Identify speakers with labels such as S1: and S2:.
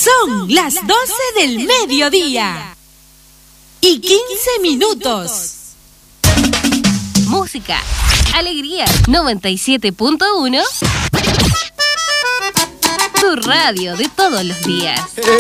S1: Son las 12 del mediodía y 15 minutos.
S2: Música, alegría, 97.1. Tu radio de todos los días.